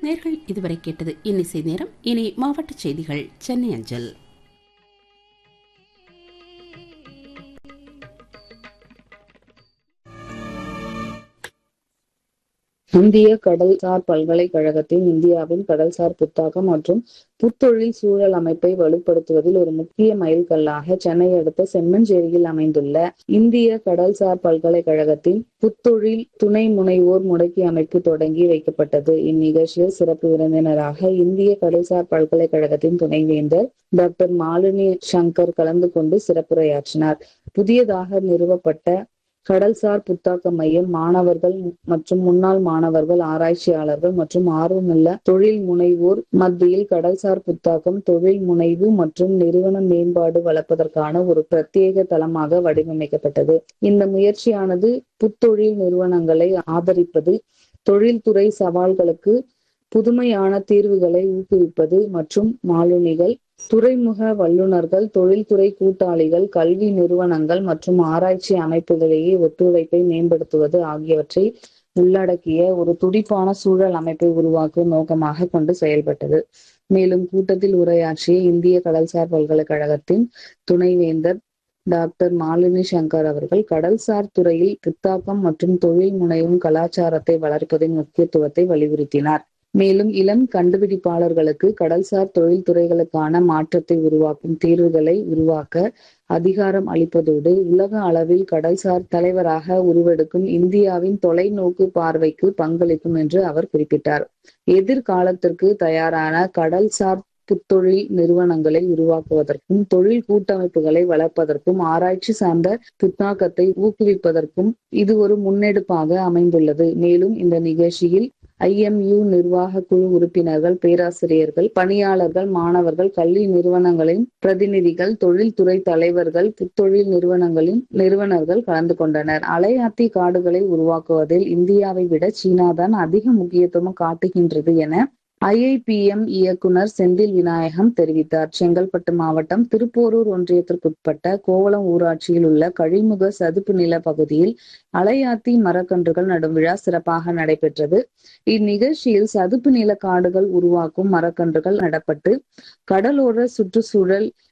நேர்கள் இதுவரை கேட்டது இன்னிசை நேரம். இனி மாவட்ட செய்திகள் சென்னை அஞ்சல். இந்திய கடல்சார் பல்கலைக்கழகத்தின் இந்தியாவின் கடல்சார் புத்தாக்கம் மற்றும் புத்தொழில் சூழல் அமைப்பை வலுப்படுத்துவதில் ஒரு முக்கிய மைல்கல்லாக சென்னை அடுத்த செம்மஞ்சேரியில் அமைந்துள்ள இந்திய கடல்சார் பல்கலைக்கழகத்தின் புத்தொழில் துணை முனைவோர் முடக்கி அமைப்பு தொடங்கி வைக்கப்பட்டது. இந்நிகழ்ச்சியில் சிறப்பு விருந்தினராக இந்திய கடல்சார் பல்கலைக்கழகத்தின் துணைவேந்தர் டாக்டர் மாலினி சங்கர் கலந்து கொண்டு சிறப்புரையாற்றினார். புதியதாக நிறுவப்பட்ட கடல்சார் புத்தாக்க மையம் மாணவர்கள் மற்றும் முன்னாள் மாணவர்கள், ஆராய்ச்சியாளர்கள் மற்றும் ஆர்வமுள்ள தொழில் முனைவோர் மத்தியில் கடல்சார் புத்தாக்கம், தொழில் முனைவு மற்றும் நிறுவன மேம்பாடு வளர்ப்பதற்கான ஒரு பிரத்யேக தளமாக வடிவமைக்கப்பட்டது. இந்த முயற்சியானது புத்தொழில் நிறுவனங்களை ஆதரிப்பது, தொழில்துறை சவால்களுக்கு புதுமையான தீர்வுகளை ஊக்குவிப்பது மற்றும் மாலுமிகள், துறைமுக வல்லுநர்கள், தொழில்துறை கூட்டாளிகள், கல்வி நிறுவனங்கள் மற்றும் ஆராய்ச்சி அமைப்புகளிடையே ஒத்துழைப்பை மேம்படுத்துவது ஆகியவற்றை உள்ளடக்கிய ஒரு துடிப்பான சூழல் அமைப்பை உருவாக்கும் நோக்கமாக கொண்டு செயல்பட்டது. மேலும் கூட்டத்தில் உரையாற்றிய இந்திய கடல்சார் பல்கலைக்கழகத்தின் துணைவேந்தர் டாக்டர் மாலினி சங்கர் அவர்கள் கடல்சார் துறையில் புத்தாக்கம் மற்றும் தொழில் முனைவும் கலாச்சாரத்தை வளர்ப்பதின் முக்கியத்துவத்தை வலியுறுத்தினார். மேலும் இளம் கண்டுபிடிப்பாளர்களுக்கு கடல்சார் தொழில்துறைகளுக்கான மாற்றத்தை உருவாக்கும் தீர்வுகளை உருவாக்க அதிகாரம் அளிப்பதோடு உலக அளவில் கடல்சார் தலைவராக உருவெடுக்கும் இந்தியாவின் தொலைநோக்கு பார்வைக்கு பங்களிக்கும் என்று அவர் குறிப்பிட்டார். எதிர்காலத்திற்கு தயாரான கடல்சார் புத்தொழில் நிறுவனங்களை உருவாக்குவதற்கும், தொழில் கூட்டமைப்புகளை வளர்ப்பதற்கும், ஆராய்ச்சி சார்ந்த புத்தாக்கத்தை ஊக்குவிப்பதற்கும் இது ஒரு முன்னெடுப்பாக அமைந்துள்ளது. மேலும் இந்த நிகழ்ச்சியில் IMU நிர்வாக குழு உறுப்பினர்கள், பேராசிரியர்கள், பணியாளர்கள், மாணவர்கள், கல்வி நிறுவனங்களின் பிரதிநிதிகள், தொழில்துறை தலைவர்கள், புத்தொழில் நிறுவனர்கள் கலந்து கொண்டனர். அலையாத்தி காடுகளை உருவாக்குவதில் இந்தியாவை விட சீனாதான் அதிக முக்கியத்துவம் காட்டுகின்றது என IIPM இயக்குனர் செந்தில் விநாயகம் தெரிவித்தார். செங்கல்பட்டு மாவட்டம் திருப்போரூர் ஒன்றியத்திற்குட்பட்ட கோவளம் ஊராட்சியில் உள்ள கழிமுக சதுப்பு நில பகுதியில் அலையாத்தி மரக்கன்றுகள் நடும் விழா சிறப்பாக நடைபெற்றது. இந்நிகழ்ச்சியில் சதுப்பு நில காடுகள் உருவாக்கும் மரக்கன்றுகள் நடப்பட்டு கடலோர சுற்றுச்சூழல்